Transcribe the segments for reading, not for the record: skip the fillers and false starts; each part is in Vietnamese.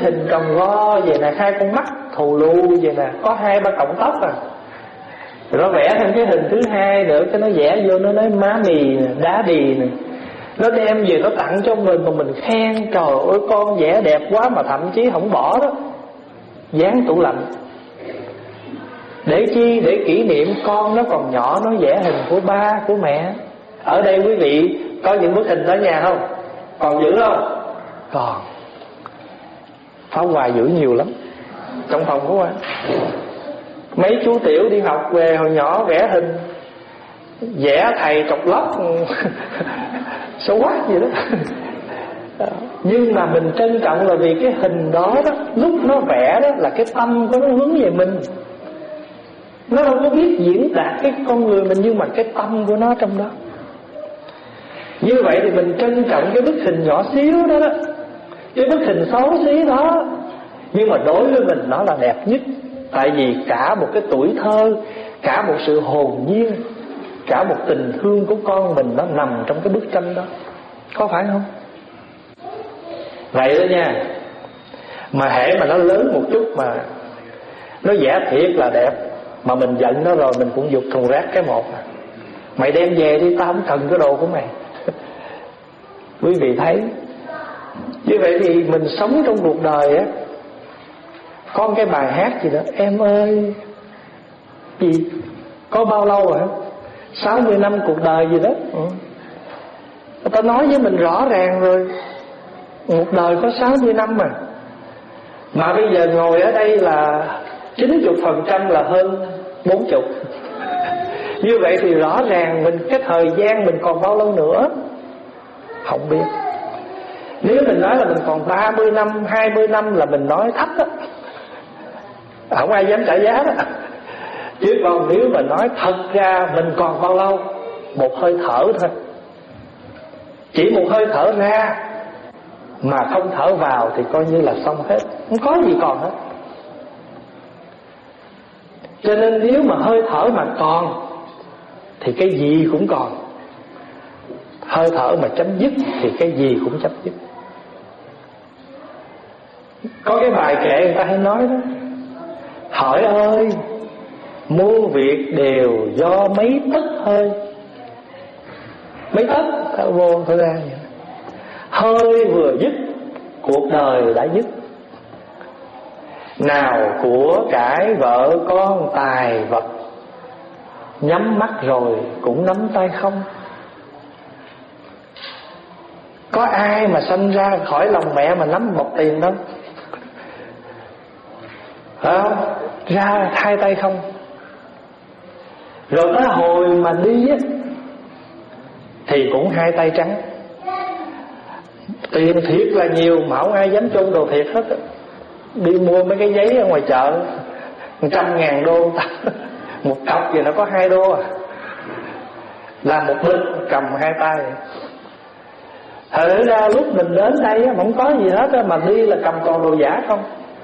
hình tròn vo vậy nè, 2 con mắt thù lu vậy nè, có 2-3 cọng tóc à. Rồi nó vẽ thêm cái hình thứ 2 nữa, cái nó vẽ vô, nó nói má mì nè, đá đì nè. Nó đem về nó tặng cho mình, mà mình khen trời ơi con vẽ đẹp quá, mà thậm chí không bỏ đó, dán tủ lạnh. Để chi? Để kỷ niệm con nó còn nhỏ, nó vẽ hình của ba của mẹ. Ở đây quý vị có những bức hình ở nhà không? Còn giữ không? Còn. Phá hoài giữ nhiều lắm trong phòng của anh. Mấy chú tiểu đi học về hồi nhỏ vẽ hình, vẽ thầy trọc lóc xấu quá gì đó. Nhưng mà mình trân trọng là vì cái hình đó đó, lúc nó vẽ đó là cái tâm của nó hướng về mình. Nó đâu có biết diễn đạt cái con người mình, nhưng mà cái tâm của nó trong đó. Như vậy thì mình trân trọng cái bức hình nhỏ xíu đó đó, cái bức hình xấu xí đó, nhưng mà đối với mình nó là đẹp nhất. Tại vì cả một cái tuổi thơ, cả một sự hồn nhiên, cả một tình thương của con mình nó nằm trong cái bức tranh đó. Có phải không? Vậy đó nha. Mà hễ mà nó lớn một chút mà nó vẽ thiệt là đẹp, mà mình giận nó rồi mình cũng giục thùng rác cái một. Mày đem về đi, tao không cần cái đồ của mày. Quý vị thấy. Như vậy thì mình sống trong cuộc đời á, có cái bài hát gì đó, em ơi gì, có bao lâu rồi? 60 năm cuộc đời gì đó. Người ta nói với mình rõ ràng rồi, một đời có 60 năm mà bây giờ ngồi ở đây là 90% là hơn 40. Như vậy thì rõ ràng mình, cái thời gian mình còn bao lâu nữa không biết. Nếu mình nói là mình còn 30 năm, 20 năm là mình nói thấp đó, không ai dám trả giá đó. Chứ còn nếu mà nói thật ra mình còn bao lâu, một hơi thở thôi. Chỉ một hơi thở ra mà không thở vào thì coi như là xong hết, không có gì còn hết. Cho nên nếu mà hơi thở mà còn thì cái gì cũng còn. Hơi thở mà chấm dứt thì cái gì cũng chấm dứt. Có cái bài kệ người ta hay nói đó, hỏi ơi muôn việc đều do mấy tấc hơi. Mấy tấc ta vô thở ra vậy. Hơi vừa dứt cuộc đời đã dứt. Nào của cải vợ con tài vật, nhắm mắt rồi cũng nắm tay không. Có ai mà sanh ra khỏi lòng mẹ mà nắm một tiền đâu, phải không? Ra hai tay không. Rồi tới hồi mà đi á thì cũng hai tay trắng. Tiền thiệt là nhiều mà không ai dám chôn đồ thiệt hết á. Đi mua mấy cái giấy ở ngoài chợ 100.000 đô một cọc gì nó có 2 đô à, là một bên cầm hai tay. Thật ra lúc mình đến đây á không có gì hết á, mà đi là cầm toàn đồ giả không.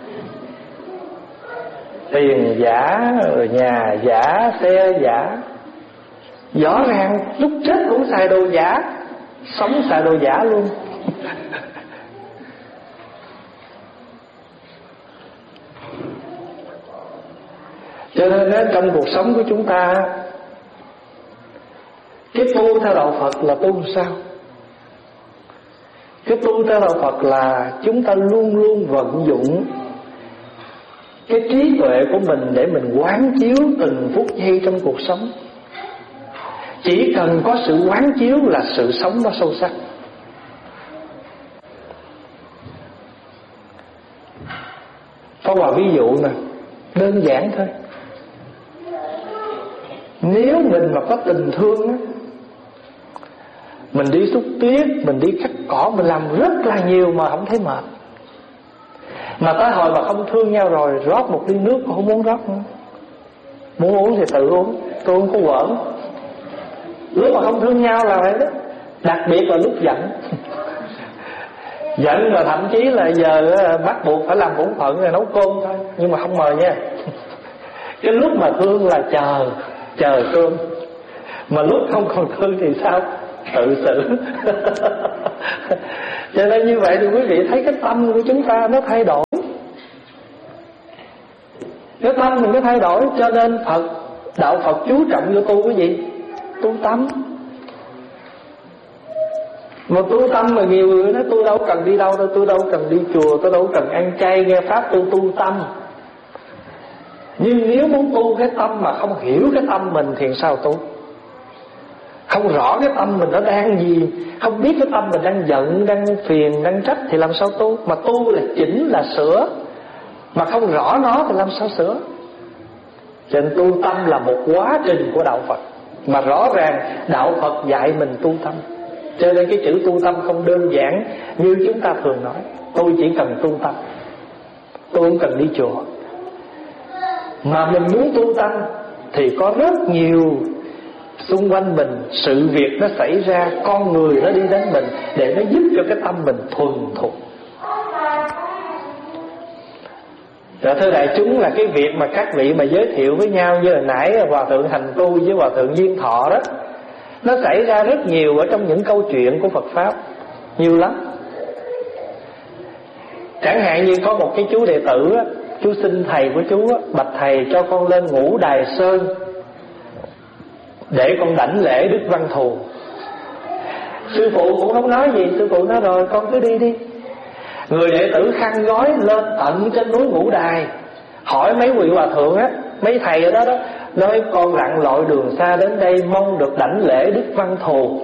Tiền giả, rồi nhà giả, xe giả. Rõ ràng lúc chết cũng xài đồ giả, sống xài đồ giả luôn. Cho nên trong cuộc sống của chúng ta, cái tu theo đạo Phật là tu sao? Cái tu theo đạo Phật là chúng ta luôn luôn vận dụng cái trí tuệ của mình để mình quán chiếu từng phút giây trong cuộc sống. Chỉ cần có sự quán chiếu là sự sống nó sâu sắc. Có một ví dụ nè, đơn giản thôi. Nếu mình mà có tình thương á, mình đi xúc tuyết, mình đi cắt cỏ, mình làm rất là nhiều mà không thấy mệt. Mà tới hồi mà không thương nhau rồi, rót một ly nước cũng không muốn rót nữa. Muốn uống thì tự uống, tôi không có quẩn. Lúc mà không thương nhau là vậy đó. Đặc biệt là lúc giận. Giận mà thậm chí là giờ bắt buộc phải làm bổn phận là nấu cơm thôi, nhưng mà không mời nha. Cái lúc mà thương là chờ cơm. Mà lúc không còn thương thì sao? Tự xử. Cho nên như vậy thì quý vị thấy cái tâm của chúng ta nó thay đổi. cái tâm mình có thay đổi. Cho nên đạo Phật chú trọng vô tu cái gì? Tu tâm. Mà tu tâm mà nhiều người nói tôi đâu cần đi đâu đâu, tôi đâu cần đi chùa, tôi đâu cần ăn chay nghe pháp, tôi tu tâm. Nhưng nếu muốn tu cái tâm mà không hiểu cái tâm mình thì sao tu? Không rõ cái tâm mình nó đang gì, không biết cái tâm mình đang giận, đang phiền, đang trách thì làm sao tu? Mà tu là chỉnh, là sửa, mà không rõ nó thì làm sao sửa? Cho nên tu tâm là một quá trình của đạo Phật. Mà rõ ràng đạo Phật dạy mình tu tâm. Cho nên cái chữ tu tâm không đơn giản như chúng ta thường nói. Tôi chỉ cần tu tâm, tôi không cần đi chùa. Mà mình muốn tu tâm thì có rất nhiều xung quanh mình sự việc nó xảy ra, con người nó đi đến mình để nó giúp cho cái tâm mình thuần thục. Rồi thưa đại chúng, là cái việc mà các vị mà giới thiệu với nhau như hồi nãy Hòa Thượng Hành Tu với Hòa Thượng Duyên Thọ đó, nó xảy ra rất nhiều ở trong những câu chuyện của Phật Pháp, nhiều lắm. Chẳng hạn như có một cái chú đệ tử á, chú xin thầy của chú á, bạch thầy cho con lên Ngũ Đài Sơn để con đảnh lễ Đức Văn Thù. Sư phụ cũng không nói gì, sư phụ nói rồi con cứ đi đi. Người đệ tử khăn gói lên tận trên núi Ngũ Đài, hỏi mấy vị hòa thượng á, mấy thầy ở đó đó, nói con lặn lội đường xa đến đây mong được đảnh lễ Đức Văn Thù.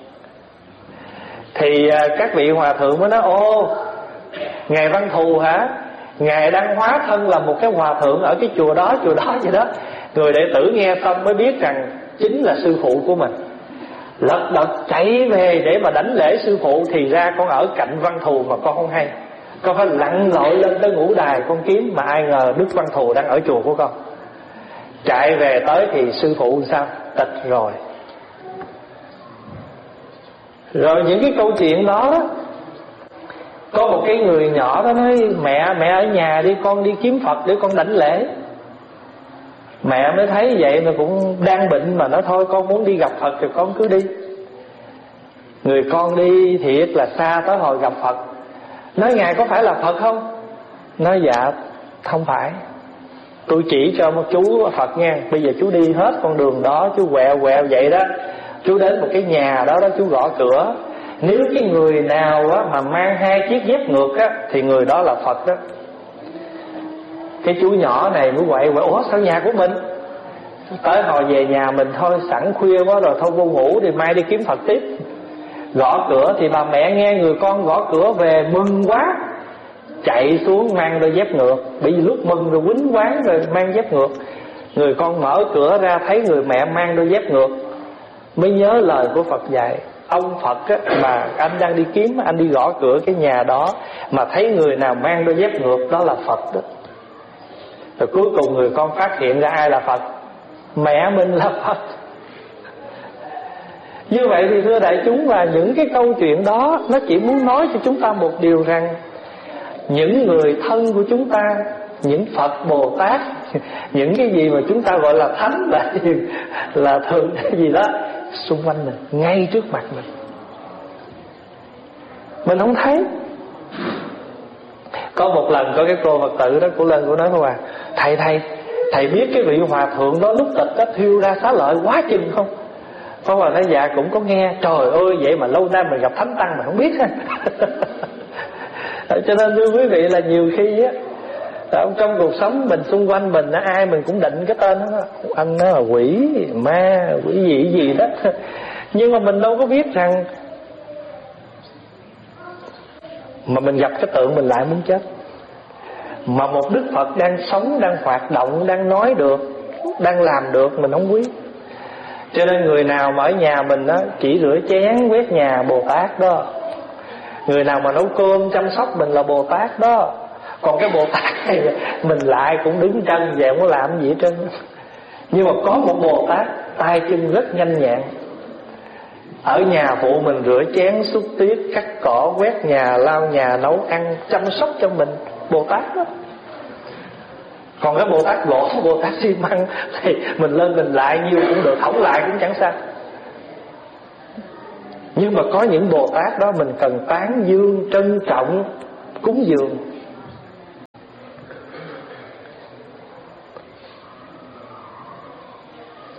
Thì các vị hòa thượng mới nói: ô, ngài Văn Thù hả? Ngài đang hóa thân là một cái hòa thượng ở cái chùa đó vậy đó. Người đệ tử nghe xong mới biết rằng chính là sư phụ của mình. Lật đật chạy về để mà đảnh lễ sư phụ. Thì ra con ở cạnh Văn Thù mà con không hay. Con phải lặn lội lên tới Ngũ Đài con kiếm, mà ai ngờ Đức Văn Thù đang ở chùa của con. Chạy về tới thì sư phụ sao? Tịch rồi. Rồi những cái câu chuyện đó, có một cái người nhỏ đó nói: mẹ ở nhà đi, con đi kiếm Phật để con đảnh lễ. Mẹ mới thấy vậy mà cũng đang bệnh, mà nói thôi con muốn đi gặp Phật thì con cứ đi. Người con đi thiệt là xa tới hồi gặp Phật. Nói: ngài có phải là Phật không? Nói: dạ không phải, tôi chỉ cho một chú Phật nha. Bây giờ chú đi hết con đường đó, chú quẹo vậy đó, chú đến một cái nhà đó chú gõ cửa. Nếu cái người nào á, mà mang 2 chiếc dép ngược á, thì người đó là Phật đó. Cái chú nhỏ này mới quậy: ủa sao nhà của mình? Tới hồi về nhà mình thôi, sẵn khuya quá rồi, thôi vô ngủ thì mai đi kiếm Phật tiếp. Gõ cửa thì bà mẹ nghe người con gõ cửa về mừng quá, chạy xuống mang đôi dép ngược. Bởi vì lúc mừng rồi quýnh quán rồi mang dép ngược. Người con mở cửa ra thấy người mẹ mang đôi dép ngược, mới nhớ lời của Phật dạy. Ông Phật á, mà anh đang đi kiếm, anh đi gõ cửa cái nhà đó mà thấy người nào mang đôi dép ngược, đó là Phật đó. Rồi cuối cùng người con phát hiện ra ai là Phật? Mẹ mình là Phật. Như vậy thì thưa đại chúng, là những cái câu chuyện đó nó chỉ muốn nói cho chúng ta một điều rằng những người thân của chúng ta, những Phật Bồ Tát, những cái gì mà chúng ta gọi là thánh là thường cái gì đó xung quanh mình, ngay trước mặt mình không thấy. Có một lần có cái cô Phật tử đó, cô lên cô nói: Hòa thầy biết cái vị hòa thượng đó lúc tịch đó thiêu ra xá lợi quá chừng không? Pháp Hòa nói: dạ cũng có nghe. Trời ơi, vậy mà lâu nay mình gặp thánh tăng mà không biết ha. Cho nên thưa quý vị, là nhiều khi á, trong cuộc sống mình, xung quanh mình, ai mình cũng định cái tên đó. Anh nó là quỷ, ma, quỷ gì đó. Nhưng mà mình đâu có biết rằng mà mình gặp cái tượng mình lại muốn chết. Mà một Đức Phật đang sống, đang hoạt động, đang nói được, đang làm được, mình không quý. Cho nên người nào mà ở nhà mình á, chỉ rửa chén, quét nhà, Bồ Tát đó. Người nào mà nấu cơm, chăm sóc mình là Bồ Tát đó. Còn cái Bồ Tát này mình lại cũng đứng chân về, không có làm gì hết trơn. Nhưng mà có một Bồ Tát tay chân rất nhanh nhẹn, ở nhà phụ mình rửa chén, xúc tuyết, cắt cỏ, quét nhà, lau nhà, nấu ăn, chăm sóc cho mình. Bồ Tát đó. Còn cái Bồ Tát gỗ, Bồ Tát xi măng thì mình lên mình lại nhiêu cũng được, thổng lại cũng chẳng sao. Nhưng mà có những Bồ Tát đó mình cần tán dương, trân trọng, cúng dường.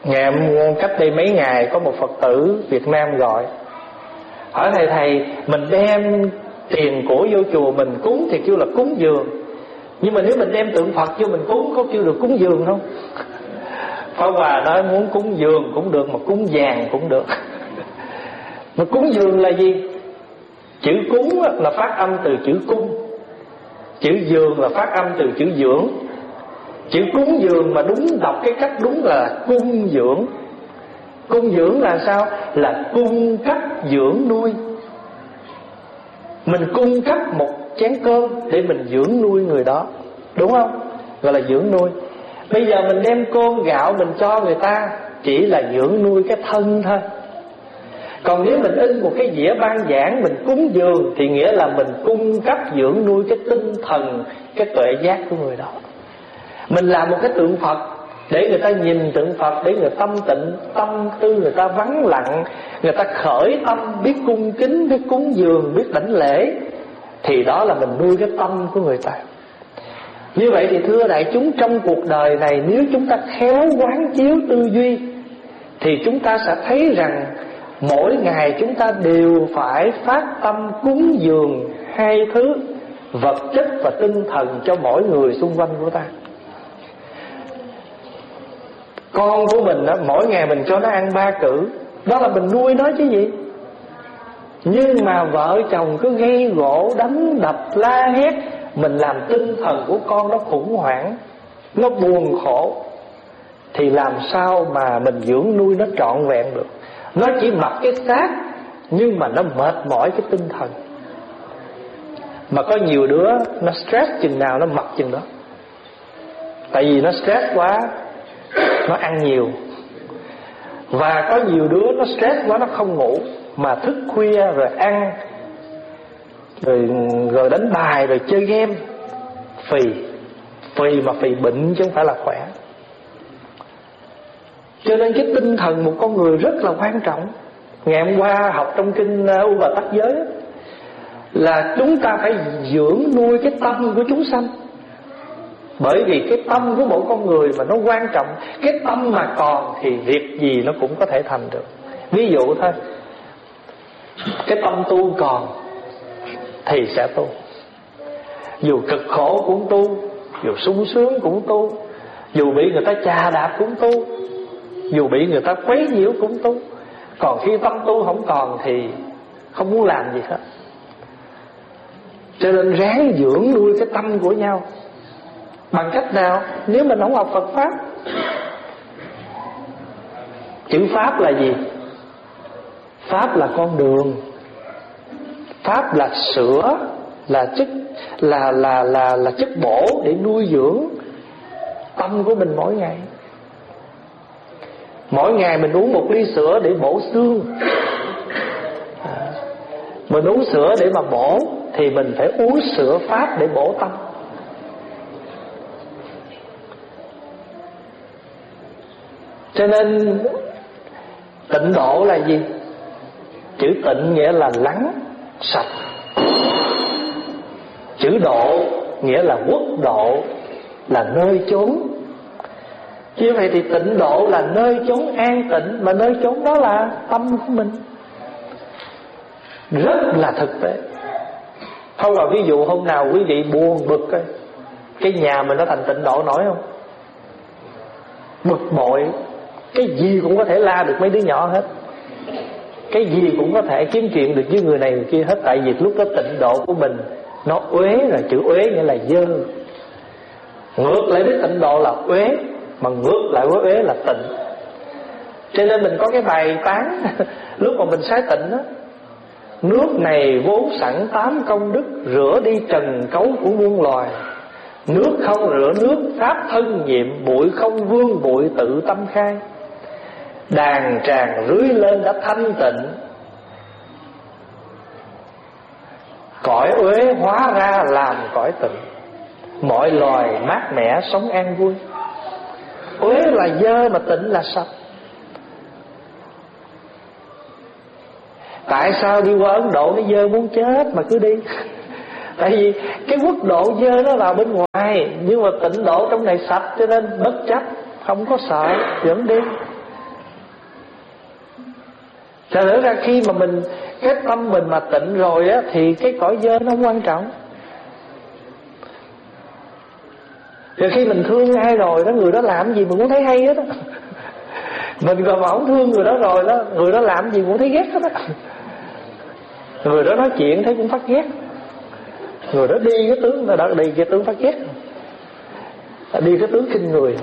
Ngày cách đây mấy ngày có một Phật tử Việt Nam gọi, hỏi thầy mình đem tiền của vô chùa mình cúng thì kêu là cúng dường, nhưng mà nếu mình đem tượng Phật vô mình cúng có kêu được cúng dường không? Pháp Hòa nói muốn cúng dường cũng được, mà cúng vàng cũng được. Mà cúng dường là gì? Chữ cúng là phát âm từ chữ cung, chữ dường là phát âm từ chữ dưỡng. Chữ cúng dường mà đúng đọc cái cách đúng là cung dưỡng. Cung dưỡng là sao? Là cung cấp dưỡng nuôi. Mình cung cấp một chén cơm để mình dưỡng nuôi người đó, đúng không? Gọi là dưỡng nuôi. Bây giờ mình đem cơm gạo mình cho người ta chỉ là dưỡng nuôi cái thân thôi. Còn nếu mình in một cái dĩa ban giảng mình cúng dường thì nghĩa là mình cung cấp dưỡng nuôi cái tinh thần, cái tuệ giác của người đó. Mình làm một cái tượng Phật để người ta nhìn tượng Phật, để người tâm tịnh, tâm tư người ta vắng lặng, người ta khởi tâm biết cung kính, biết cúng dường, biết đảnh lễ, thì đó là mình nuôi cái tâm của người ta. Như vậy thì thưa đại chúng, trong cuộc đời này nếu chúng ta khéo quán chiếu tư duy thì chúng ta sẽ thấy rằng mỗi ngày chúng ta đều phải phát tâm cúng dường hai thứ, vật chất và tinh thần, cho mỗi người xung quanh của ta. Con của mình đó, mỗi ngày mình cho nó ăn 3 cữ, đó là mình nuôi nó chứ gì. Nhưng mà vợ chồng cứ gây gỗ, đánh đập, la hét, mình làm tinh thần của con nó khủng hoảng, nó buồn khổ, thì làm sao mà mình dưỡng nuôi nó trọn vẹn được. Nó chỉ mặc cái xác nhưng mà nó mệt mỏi cái tinh thần. Mà có nhiều đứa nó stress chừng nào nó mặc chừng đó. Tại vì nó stress quá, nó ăn nhiều. Và có nhiều đứa nó stress quá, nó không ngủ mà thức khuya rồi ăn, rồi đánh bài, rồi chơi game. Phì mà phì bệnh chứ không phải là khỏe. Cho nên cái tinh thần một con người rất là quan trọng. Ngày hôm qua học trong kinh U Bà Tắc Giới là chúng ta phải dưỡng nuôi cái tâm của chúng sanh. Bởi vì cái tâm của mỗi con người mà nó quan trọng. Cái tâm mà còn thì việc gì nó cũng có thể thành được. Ví dụ thôi, cái tâm tu còn thì sẽ tu. Dù cực khổ cũng tu, dù sung sướng cũng tu, dù bị người ta chà đạp cũng tu, dù bị người ta quấy nhiễu cũng tu. Còn khi tâm tu không còn thì không muốn làm gì hết. Cho nên ráng dưỡng nuôi cái tâm của nhau. Bằng cách nào? Nếu mình không học Phật Pháp. Chữ Pháp là gì? Pháp là con đường. Pháp là sữa, là chất, là chất bổ để nuôi dưỡng tâm của mình mỗi ngày. Mỗi ngày mình uống một ly sữa để bổ xương. Mình uống sữa để mà bổ thì mình phải uống sữa Pháp để bổ tâm. Cho nên tịnh độ là gì? Chữ tịnh nghĩa là lắng, sạch. Chữ độ nghĩa là quốc độ, là nơi chốn. Như vậy thì tịnh độ là nơi chốn an tịnh, mà nơi chốn đó là tâm của mình. Rất là thực tế. Không là ví dụ hôm nào quý vị buồn bực cái nhà mình nó thành tịnh độ nổi không? Bực bội, cái gì cũng có thể la được mấy đứa nhỏ hết, cái gì cũng có thể kiếm chuyện được với người này người kia hết. Tại vì lúc đó tịnh độ của mình nó uế rồi. Chữ uế nghĩa là dơ. Ngược lại với tịnh độ là uế, mà ngược lại với uế là tịnh. Cho nên mình có cái bài tán lúc mà mình sái tịnh đó: nước này vốn sẵn 8 công đức, rửa đi trần cấu của muôn loài. Nước không rửa nước, pháp thân nhiệm, bụi không vương bụi tự tâm khai. Đàn tràng rưới lên đã thanh tịnh, cõi uế hóa ra làm cõi tịnh. Mọi loài mát mẻ sống an vui. Uế là dơ mà tịnh là sạch. Tại sao đi qua Ấn Độ nó dơ muốn chết mà cứ đi? Tại vì cái quốc độ dơ nó vào bên ngoài, nhưng mà tịnh độ trong này sạch, cho nên bất chấp, không có sợ, vẫn đi. Thật sự ra khi mà mình, cái tâm mình mà tịnh rồi á, thì cái cõi dơ nó không quan trọng. Rồi khi mình thương ai rồi đó, người đó làm gì mình cũng thấy hay hết á. Mình còn mà không thương người đó rồi đó, người đó làm gì cũng thấy ghét hết á. Người đó nói chuyện thấy cũng phát ghét. Người đó đi cái tướng, đó đi cái tướng phát ghét, đi cái tướng khinh người.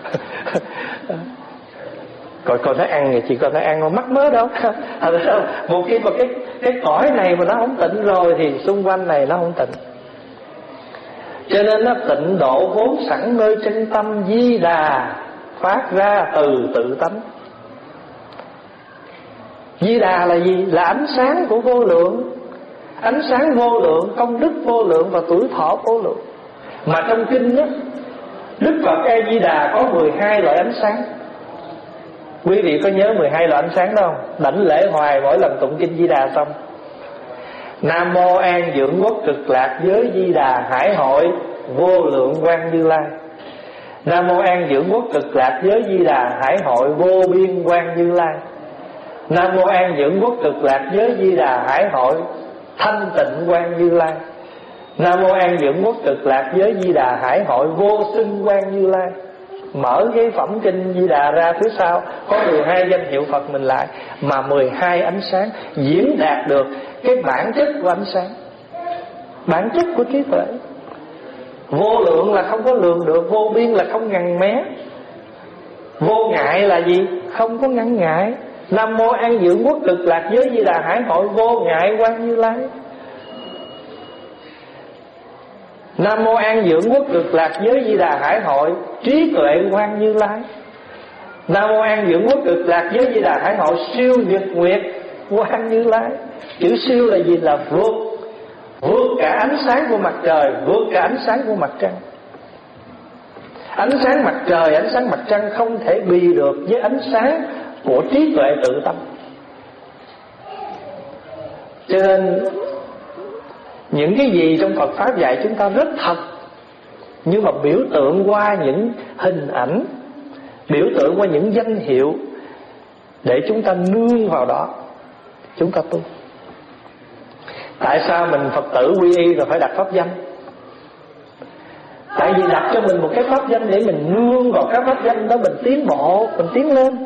Còn nó ăn thì chỉ còn nó ăn, mắc mớ đâu. Một khi mà cái cõi này mà nó không tịnh rồi thì xung quanh này nó không tịnh. Cho nên nó tịnh độ vốn sẵn nơi chân tâm Di Đà, phát ra từ tự tánh. Di Đà là gì? Là ánh sáng của vô lượng. Ánh sáng vô lượng, công đức vô lượng và tuổi thọ vô lượng. Mà trong kinh đó, Đức Phật A Di Đà có 12 loại ánh sáng. Quý vị có nhớ 12 loại ánh sáng đó không? Đảnh lễ hoài mỗi lần tụng kinh Di Đà xong. Nam mô An Dưỡng Quốc Cực Lạc Giới Di Đà Hải Hội Vô Lượng Quang Như Lai. Nam mô An Dưỡng Quốc Cực Lạc Giới Di Đà Hải Hội Vô Biên Quang Như Lai. Nam mô An Dưỡng Quốc Cực Lạc Giới Di Đà Hải Hội Thanh Tịnh Quang Như Lai. Nam mô An Dưỡng Quốc Cực Lạc Giới Di Đà Hải Hội Vô Sinh Quang Như Lai. Mở cái phẩm kinh Di Đà ra, phía sau có 12 danh hiệu Phật mình lại, mà 12 ánh sáng diễn đạt được cái bản chất của ánh sáng, bản chất của trí tuệ. Vô lượng là không có lường được, vô biên là không ngần mé, vô ngại là gì? Không có ngăn ngại. Nam mô An Dưỡng Quốc Cực Lạc Giới Di Đà Hải Hội Vô Ngại Quang Như Lai. Nam mô An Dưỡng Quốc Cực Lạc Giới Di Đà Hải Hội Trí Tuệ Quang Như Lai. Nam mô An Dưỡng Quốc Cực Lạc Giới Di Đà Hải Hội Siêu Nhật Nguyệt Quang Như Lai. Chữ siêu là gì? Là vượt cả ánh sáng của mặt trời, vượt cả ánh sáng của mặt trăng. Ánh sáng mặt trời, ánh sáng mặt trăng không thể bì được với ánh sáng của trí tuệ tự tâm. Cho nên những cái gì trong Phật Pháp dạy chúng ta rất thật, nhưng mà biểu tượng qua những hình ảnh, biểu tượng qua những danh hiệu, để chúng ta nương vào đó, chúng ta tu. Tại sao mình Phật tử quy y rồi phải đặt pháp danh? Tại vì đặt cho mình một cái pháp danh để mình nương vào cái pháp danh đó, mình tiến bộ, mình tiến lên.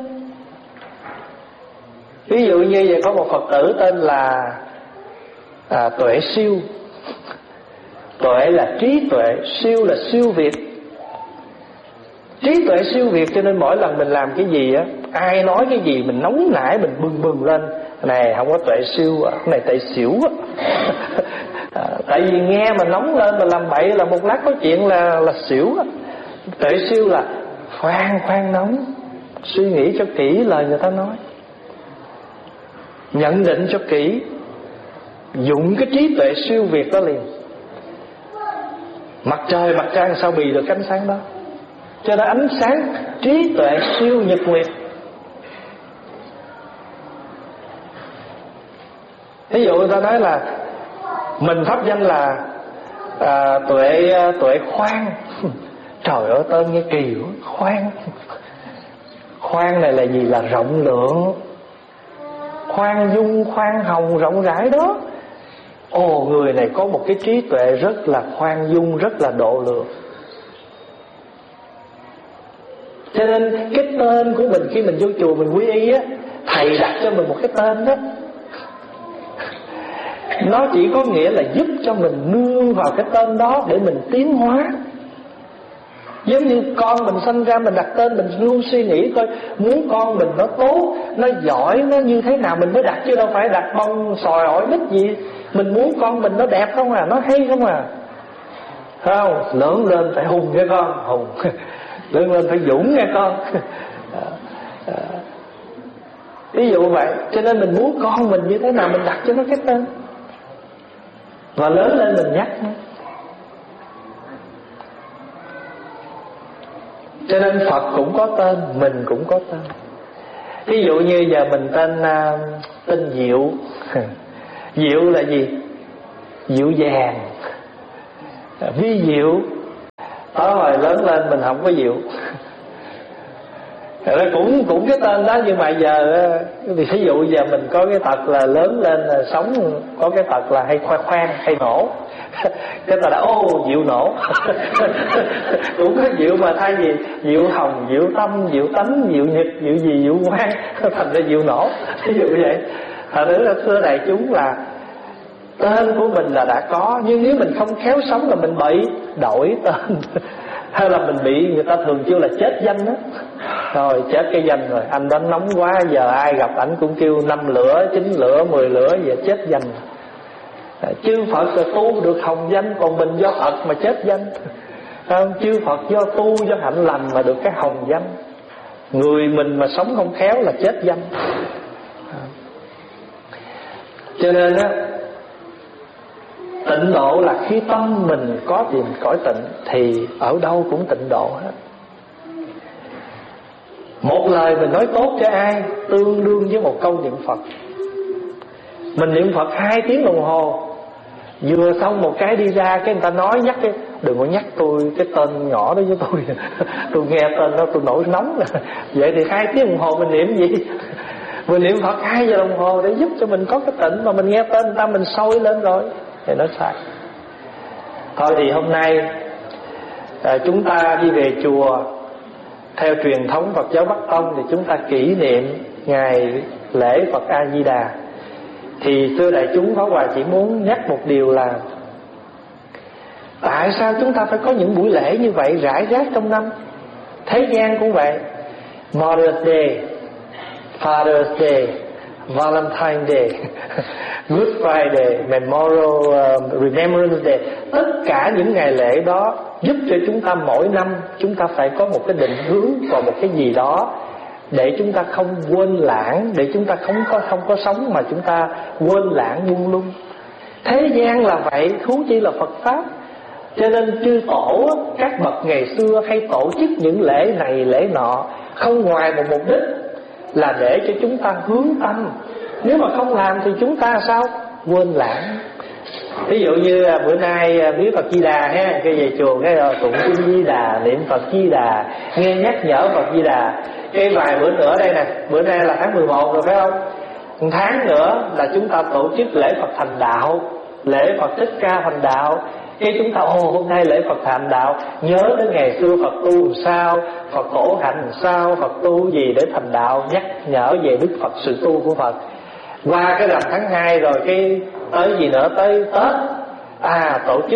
Ví dụ như vậy, có một Phật tử tên là Tuệ Siêu. Tuệ là trí tuệ, siêu là siêu việt. Trí tuệ siêu việt, cho nên mỗi lần mình làm cái gì á, ai nói cái gì mình nóng nảy, mình bừng lên. Này không có tuệ siêu, cái này tuệ xỉu á. Tại vì nghe mà nóng lên mà làm bậy là một lát có chuyện là xỉu á. Tuệ siêu là khoan nóng, suy nghĩ cho kỹ lời người ta nói, nhận định cho kỹ, dụng cái trí tuệ siêu việt đó liền. Mặt trời mặt trăng sao bì được ánh sáng đó? Cho nên ánh sáng trí tuệ siêu nhật nguyệt. Ví dụ người ta nói là mình pháp danh là tuệ khoan. Trời ơi, tên nghe kỳ quá. Khoan. Khoan này là gì? Là rộng lượng, khoan dung, khoan hồng, rộng rãi đó. Ồ, người này có một cái trí tuệ rất là khoan dung, rất là độ lượng. Cho nên cái tên của mình khi mình vô chùa mình quy y á, thầy đặt cho mình một cái tên đó, nó chỉ có nghĩa là giúp cho mình nương vào cái tên đó để mình tiến hóa. Giống như con mình sinh ra mình đặt tên, mình luôn suy nghĩ coi muốn con mình nó tốt, nó giỏi, nó như thế nào mình mới đặt, chứ đâu phải đặt bông sòi ổi mít gì. Mình muốn con mình nó đẹp không à, nó hay không à. Phải không? Lớn lên phải hùng nghe con, hùng. Lớn lên phải dũng nghe con. Ví dụ vậy. Cho nên mình muốn con mình như thế nào mình đặt cho nó cái tên, và lớn lên mình nhắc nó. Cho nên Phật cũng có tên, mình cũng có tên. Ví dụ như giờ mình tên Diệu. Diệu là gì? Dịu dàng, vi diệu. Đó, rồi lớn lên mình không có diệu. Cũng cái tên đó, nhưng mà giờ thì ví dụ giờ mình có cái tật là lớn lên là sống có cái tật là hay khoan hay nổ. Cái ta đã Diệu nổ. Cũng có Diệu mà thay vì Diệu Hồng, Diệu Tâm, Diệu Tánh, Diệu Nhật, Diệu gì, Diệu Quang, thành ra Diệu nổ. Ví dụ vậy. Thật ra thưa đại chúng là tên của mình là đã có, nhưng nếu mình không khéo sống là mình bị đổi tên. Hay là mình bị người ta thường kêu là chết danh đó. Rồi chết cái danh rồi, anh đó nóng quá, giờ ai gặp ảnh cũng kêu 5 lửa, 9 lửa, 10 lửa, giờ chết danh. Chư Phật là tu được hồng danh, còn mình do Phật mà chết danh. Chư Phật do tu, do hạnh lành mà được cái hồng danh. Người mình mà sống không khéo là chết danh. Cho nên á, tịnh độ là khi tâm mình có tìm cõi tịnh thì ở đâu cũng tịnh độ hết. Một lời mình nói tốt cho ai tương đương với một câu niệm Phật. Mình niệm Phật 2 tiếng đồng hồ, vừa xong một cái đi ra cái người ta nói nhắc cái đừng có nhắc tôi cái tên nhỏ đó với tôi. Tôi nghe tên đó tôi nổi nóng rồi. Vậy thì 2 tiếng đồng hồ mình niệm gì? Mình niệm Phật 2 giờ đồng hồ để giúp cho mình có cái tịnh, mà mình nghe tên người ta mình sôi lên rồi thì nó sai. Thôi thì hôm nay chúng ta đi về chùa theo truyền thống Phật giáo Bắc Tông thì chúng ta kỷ niệm ngày lễ Phật A Di Đà. Thì thưa đại chúng, Pháp Hòa chỉ muốn nhắc một điều là tại sao chúng ta phải có những buổi lễ như vậy rải rác trong năm. Thế gian cũng vậy, Mother's Day, Father's Day, Valentine's Day, Good Friday, Memorial Remembrance Day, tất cả những ngày lễ đó giúp cho chúng ta mỗi năm chúng ta phải có một cái định hướng và một cái gì đó để chúng ta không quên lãng, để chúng ta không có sống mà chúng ta quên lãng buông lung. Thế gian là vậy, thú chi là Phật pháp. Cho nên chư tổ các bậc ngày xưa hay tổ chức những lễ này lễ nọ không ngoài một mục đích là để cho chúng ta hướng tâm. Nếu mà không làm thì chúng ta sao? Quên lãng. Ví dụ như bữa nay biết Phật Di Đà ha, cái về chùa cái rồi tụng kinh Di Đà, niệm Phật Di Đà, nghe nhắc nhở Phật Di Đà. Cái vài bữa nữa đây nè, bữa nay là tháng 11 rồi phải không? Một tháng nữa là chúng ta tổ chức lễ Phật thành đạo, lễ Phật Thích Ca thành đạo. Cái chúng ta hôm nay lễ Phật thành đạo, nhớ đến ngày xưa Phật tu làm sao, Phật khổ hạnh làm sao, Phật tu gì để thành đạo, nhắc nhở về Đức Phật, sự tu của Phật. Qua cái rằm tháng 2 rồi cái tới gì nữa, tới Tết tổ chức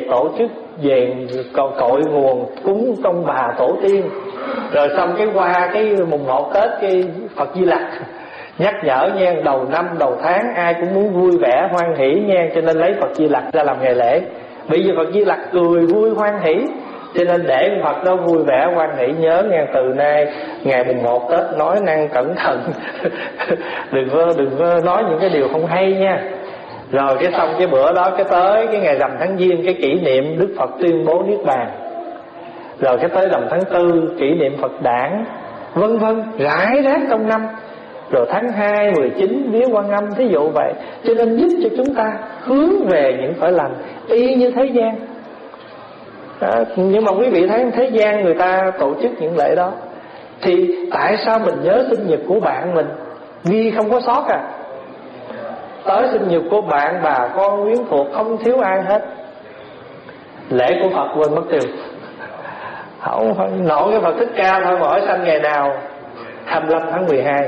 về cội nguồn cúng công bà tổ tiên. Rồi xong cái qua cái mùng 1 Tết cái Phật Di Lặc nhắc nhở nha, đầu năm đầu tháng ai cũng muốn vui vẻ hoan hỷ nha, cho nên lấy Phật Di Lặc ra làm ngày lễ. Bây giờ Phật Di Lặc cười vui hoan hỷ, cho nên để Phật đó vui vẻ hoan hỷ. Nhớ nghe, từ nay ngày mùng 1 Tết nói năng cẩn thận. đừng có nói những cái điều không hay nha. Rồi cái xong cái bữa đó cái tới cái ngày rằm tháng Giêng cái kỷ niệm Đức Phật tuyên bố Niết Bàn. Rồi cái tới rằm tháng 4 kỷ niệm Phật đản, vân vân, rải rác trong năm. Rồi tháng 2, 19 vía Quan Âm, thí dụ vậy. Cho nên giúp cho chúng ta hướng về những cõi lành y như thế gian. Nhưng mà quý vị thấy thế gian người ta tổ chức những lễ đó, thì tại sao mình nhớ sinh nhật của bạn mình ghi không có sót à? Tới sinh nhật của bạn, bà con quyến thuộc không thiếu ai hết. Lễ của Phật quên mất tiêu. Không nổi cái Phật Thích Ca thôi mà hỏi sanh ngày nào? 25 tháng 12.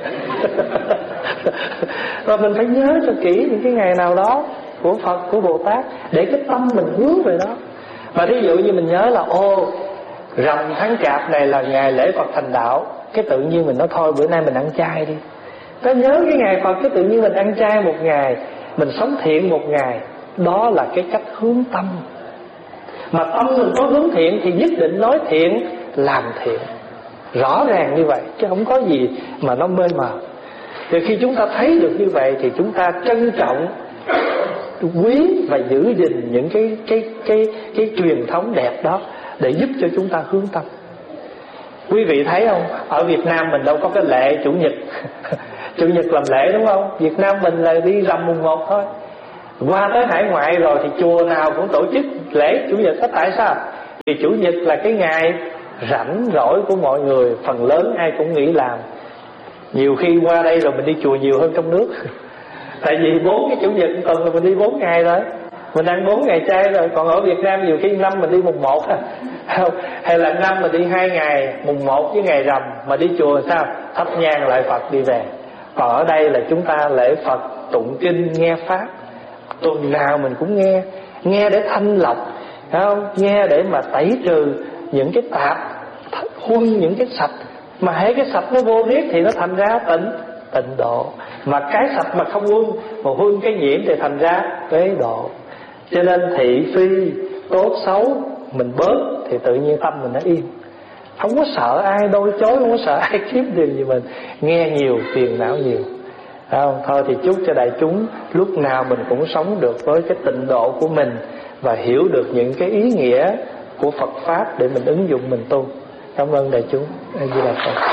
Rồi mình phải nhớ cho kỹ những cái ngày nào đó của Phật, của Bồ Tát, để cái tâm mình hướng về đó. Mà thí dụ như mình nhớ là rằm tháng Chạp này là ngày lễ Phật thành đạo, cái tự nhiên mình nói thôi bữa nay mình ăn chay đi. Ta nhớ cái ngày Phật, cái tự nhiên mình ăn chay một ngày, mình sống thiện một ngày. Đó là cái cách hướng tâm. Mà tâm mình có hướng thiện thì nhất định nói thiện, làm thiện. Rõ ràng như vậy, chứ không có gì mà nó mê mờ. Thì khi chúng ta thấy được như vậy thì chúng ta trân trọng, quý và giữ gìn những cái truyền thống đẹp đó để giúp cho chúng ta hướng tâm. Quý vị thấy không, ở Việt Nam mình đâu có cái lễ Chủ nhật Chủ nhật làm lễ đúng không? Việt Nam mình là đi rằm mùng 1 thôi. Qua tới hải ngoại rồi thì chùa nào cũng tổ chức lễ Chủ nhật hết. Tại sao? Vì Chủ nhật là cái ngày rảnh rỗi của mọi người phần lớn ai cũng nghỉ làm. Nhiều khi qua đây rồi mình đi chùa nhiều hơn trong nước. Tại vì 4 cái chủ nhật tuần là mình đi 4 ngày rồi, mình ăn 4 ngày chay rồi. Còn ở Việt Nam nhiều khi năm mình đi mùng 1 hay là năm mình đi 2 ngày, mùng 1 với ngày rằm. Mà đi chùa sao? Thắp nhang lại Phật đi về. Còn ở đây là chúng ta lễ Phật, tụng kinh, nghe pháp. Tuần nào mình cũng nghe để thanh lọc, không? Nghe để mà tẩy trừ những cái tạp, huân những cái sạch. Mà hễ cái sạch nó vô riết thì nó thành ra tịnh độ. Mà cái sạch mà không huân, mà huân cái nhiễm thì thành ra phế độ. Cho nên thị phi, tốt xấu mình bớt thì tự nhiên tâm mình nó yên. Không có sợ ai đôi chối, không có sợ ai kiếm điều gì mình. Nghe nhiều, phiền não nhiều. Không? Thôi thì chúc cho đại chúng lúc nào mình cũng sống được với cái tịnh độ của mình, và hiểu được những cái ý nghĩa của Phật Pháp để mình ứng dụng mình tu. Cảm ơn đại chúng. A Di Đà Phật.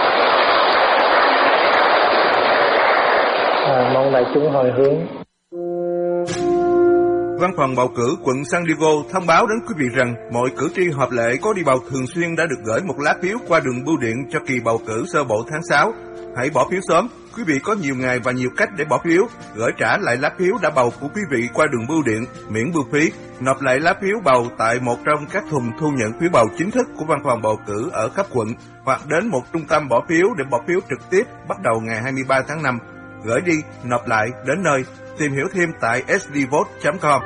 Mong đại chúng hồi hướng. Văn phòng bầu cử quận San Diego thông báo đến quý vị rằng mọi cử tri hợp lệ có đi bầu thường xuyên đã được gửi một lá phiếu qua đường bưu điện cho kỳ bầu cử sơ bộ tháng 6. Hãy bỏ phiếu sớm. Quý vị có nhiều ngày và nhiều cách để bỏ phiếu. Gửi trả lại lá phiếu đã bầu của quý vị qua đường bưu điện, miễn bưu phí. Nộp lại lá phiếu bầu tại một trong các thùng thu nhận phiếu bầu chính thức của văn phòng bầu cử ở khắp quận, hoặc đến một trung tâm bỏ phiếu để bỏ phiếu trực tiếp bắt đầu ngày 23 tháng 5. Gửi đi, nộp lại, đến nơi. Tìm hiểu thêm tại sdvote.com.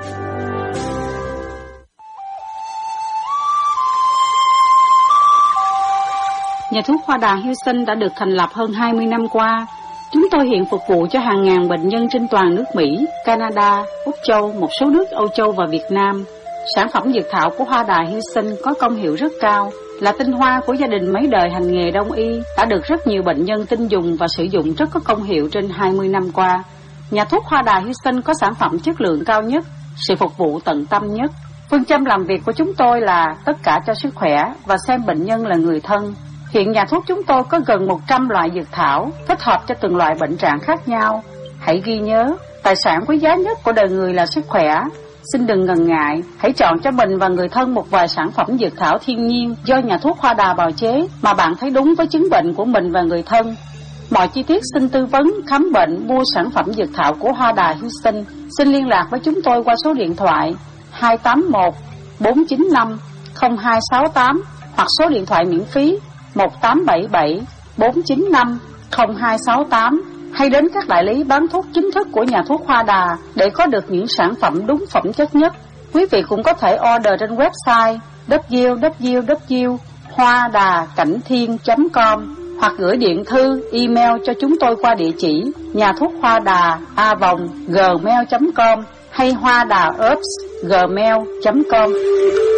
Nhà thuốc Hoa Đà Houston đã được thành lập hơn 20 năm qua. Chúng tôi hiện phục vụ cho hàng ngàn bệnh nhân trên toàn nước Mỹ, Canada, Úc Châu, một số nước Âu Châu và Việt Nam. Sản phẩm dược thảo của Hoa Đà Houston có công hiệu rất cao, là tinh hoa của gia đình mấy đời hành nghề đông y, đã được rất nhiều bệnh nhân tin dùng và sử dụng rất có công hiệu trên 20 năm qua. Nhà thuốc Hoa Đà Houston có sản phẩm chất lượng cao nhất, sự phục vụ tận tâm nhất. Phương châm làm việc của chúng tôi là tất cả cho sức khỏe và xem bệnh nhân là người thân. Hiện nhà thuốc chúng tôi có gần 100 loại dược thảo, thích hợp cho từng loại bệnh trạng khác nhau. Hãy ghi nhớ, tài sản quý giá nhất của đời người là sức khỏe. Xin đừng ngần ngại, hãy chọn cho mình và người thân một vài sản phẩm dược thảo thiên nhiên do nhà thuốc Hoa Đà bào chế mà bạn thấy đúng với chứng bệnh của mình và người thân. Mọi chi tiết xin tư vấn, khám bệnh, mua sản phẩm dược thảo của Hoa Đà Houston. Xin liên lạc với chúng tôi qua số điện thoại 281 495 0268 hoặc số điện thoại miễn phí 1877 495 0268, hay đến các đại lý bán thuốc chính thức của nhà thuốc Hoa Đà để có được những sản phẩm đúng phẩm chất nhất. Quý vị cũng có thể order trên website www.hoadacảnhthiên.com hoặc gửi điện thư, email cho chúng tôi qua địa chỉ nhà thuốc Hoa Đà @gmail.com hay hoadaherbs@gmail.com.